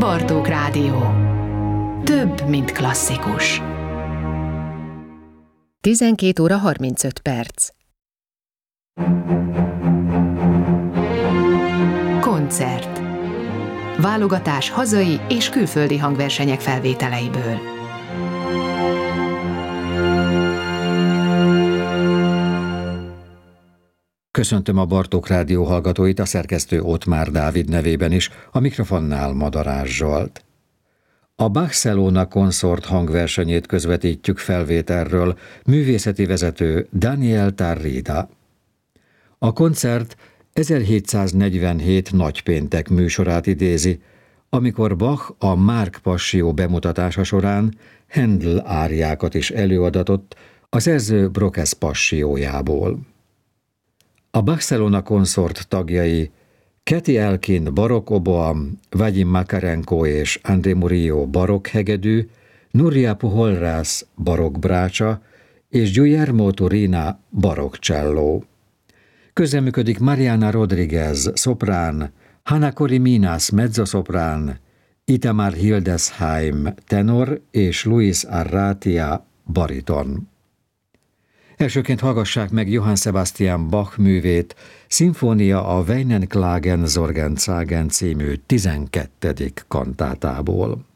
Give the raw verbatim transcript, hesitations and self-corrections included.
Bartók Rádió. Több, mint klasszikus. tizenkét óra harmincöt perc. Koncert. Válogatás hazai és külföldi hangversenyek felvételeiből. Köszöntöm a Bartók Rádió hallgatóit, a szerkesztő Ottmár Dávid nevében is, a mikrofonnál Madarás Zsolt. A Barcelona konszort hangversenyét közvetítjük felvételről, művészeti vezető Daniel Tarrida. A koncert ezerhétszáznegyvenhét nagypéntek műsorát idézi, amikor Bach a Márk Passió bemutatása során Händel áriákat is előadatott a szerző Brockes Passiójából. A Barcelona konszort tagjai Katy Elkin barokk oboam, Vadim Makarenko és André Murillo barokk hegedű, Nuria Pujols barokk brácsa és Guillermo Turina barokk cselló. Közreműködik Mariana Rodriguez szoprán, Hanna Coriminas mezzoszoprán, Itamar Hildesheim tenor és Luis Arratia bariton. Elsőként hallgassák meg Johann Sebastian Bach művét, Szimfónia a Weinenklagen Sorgenzagen című tizenkettedik kantátából.